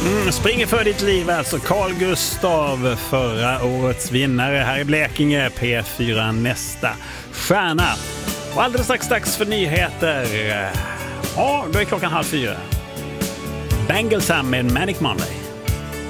Springer för ditt liv, alltså Carl Gustav, förra årets vinnare här i Blekinge, P4 nästa stjärna. Och alldeles strax dags för nyheter. Ja, då är klockan 3:30. Banglesam med Manic Monday.